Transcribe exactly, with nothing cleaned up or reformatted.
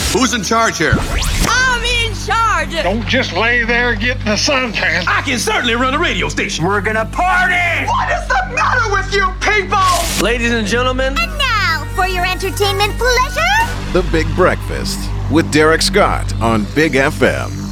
Who's in charge here? I'm in charge. Don't just lay there getting the suntan. I can certainly run a radio station. We're gonna party! What is the matter with you people? Ladies and gentlemen. And now, for your entertainment pleasure, The Big Breakfast with Derek Scott on Big F M.